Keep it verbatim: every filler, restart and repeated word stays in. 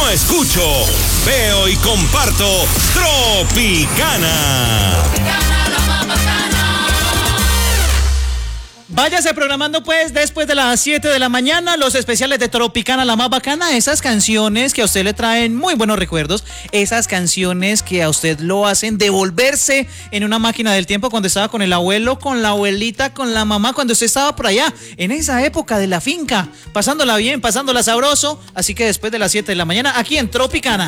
escucho, veo y comparto Tropicana. Váyase programando pues después de las siete de la mañana los especiales de Tropicana, la más bacana, esas canciones que a usted le traen muy buenos recuerdos, esas canciones que a usted lo hacen devolverse en una máquina del tiempo cuando estaba con el abuelo, con la abuelita, con la mamá, cuando usted estaba por allá, en esa época de la finca, pasándola bien, pasándola sabroso, así que después de las siete de la mañana aquí en Tropicana.